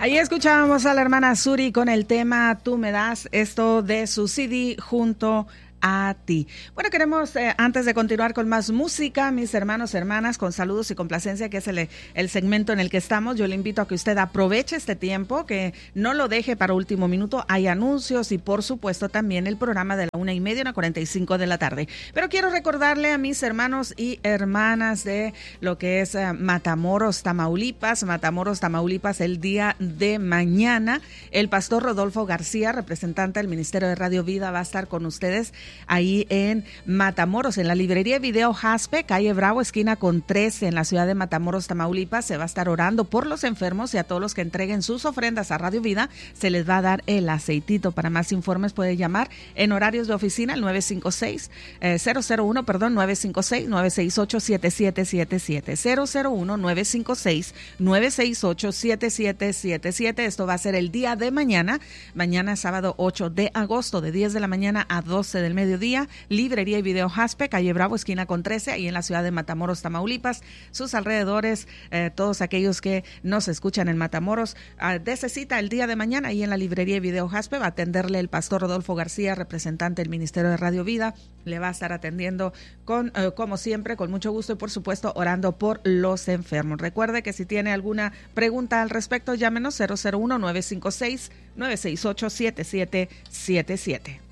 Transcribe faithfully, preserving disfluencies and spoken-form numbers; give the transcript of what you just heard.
Ahí escuchábamos a la hermana Suri con el tema Tú me das, esto de su C D Junto a ti. Bueno, queremos, eh, antes de continuar con más música, mis hermanos, hermanas, con saludos y complacencia, que es el, el segmento en el que estamos, yo le invito a que usted aproveche este tiempo, que no lo deje para último minuto. Hay anuncios y, por supuesto, también el programa de la una y media a la cuarenta y cinco de la tarde. Pero quiero recordarle a mis hermanos y hermanas de lo que es uh, Matamoros, Tamaulipas, Matamoros, Tamaulipas, el día de mañana. El pastor Rodolfo García, representante del Ministerio de Radio Vida, va a estar con ustedes ahí en Matamoros, en la librería Video Jaspe, calle Bravo, esquina con trece, en la ciudad de Matamoros, Tamaulipas. Se va a estar orando por los enfermos y a todos los que entreguen sus ofrendas a Radio Vida se les va a dar el aceitito. Para más informes puede llamar en horarios de oficina al nueve cinco seis, eh, cero cero uno, perdón, nueve cinco seis, nueve seis ocho, siete siete siete siete, cero cero uno, nueve cinco seis, nueve seis ocho, siete siete siete siete. Esto va a ser el día de mañana, mañana sábado ocho de agosto, de diez de la mañana a doce del mediodía, librería y video Jaspe, calle Bravo, esquina con trece, ahí en la ciudad de Matamoros, Tamaulipas, sus alrededores, eh, todos aquellos que nos escuchan en Matamoros, eh, dese cita el día de mañana ahí en la librería y video Jaspe. Va a atenderle el pastor Rodolfo García, representante del Ministerio de Radio Vida. Le va a estar atendiendo con, eh, como siempre, con mucho gusto y, por supuesto, orando por los enfermos. Recuerde que si tiene alguna pregunta al respecto, llámenos cero cero uno, nueve cinco seis, nueve seis ocho, siete siete siete siete.